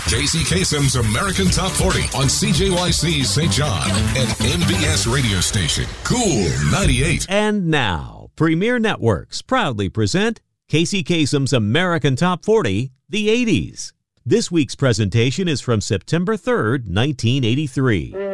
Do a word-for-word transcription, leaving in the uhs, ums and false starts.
Casey Kasem's American Top forty on C J Y C Saint John and M B S radio station, Cool ninety-eight. And now, Premier Networks proudly present Casey Kasem's American Top forty, the eighties. This week's presentation is from September third, nineteen eighty-three.